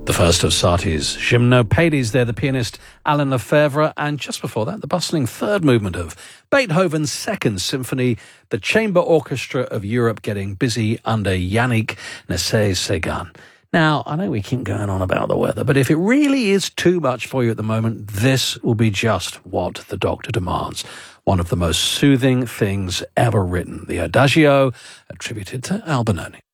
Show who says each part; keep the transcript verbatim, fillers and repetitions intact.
Speaker 1: The first of Satie's Gymnopédies there, the pianist Alan Lefebvre, and just before that, the bustling third movement of Beethoven's Second Symphony, the Chamber Orchestra of Europe getting busy under Yannick Nézet-Séguin. Now, I know we keep going on about the weather, but if it really is too much for you at the moment, this will be just what the doctor demands. One of the most soothing things ever written, the Adagio, attributed to Albinoni.